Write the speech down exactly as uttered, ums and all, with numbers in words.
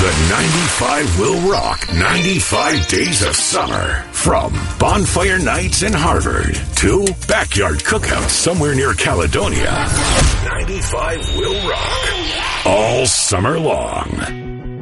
The ninety-five will rock ninety-five days of summer. From bonfire nights in Harvard to backyard cookouts somewhere near Caledonia. ninety-five will rock all summer long.